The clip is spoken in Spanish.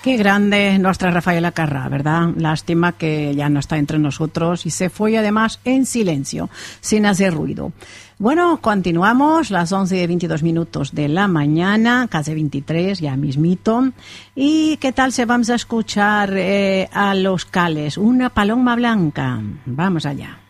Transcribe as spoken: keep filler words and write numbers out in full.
Qué grande nuestra Rafaela Carrà, ¿verdad? Lástima que ya no está entre nosotros y se fue además en silencio, sin hacer ruido. Bueno, continuamos, las once y veintidós minutos de la mañana, casi veintitrés, ya mismito. ¿Y qué tal se vamos a escuchar eh, a los Cales? Una paloma blanca. Vamos allá.